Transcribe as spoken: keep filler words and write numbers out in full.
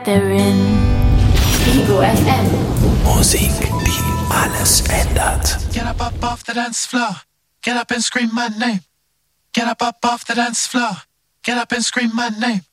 Ego F M. Musik, die alles ändert. Get up, up off the dance floor. Get up and scream my name. Get up, up off the dance floor. Get up and scream my name.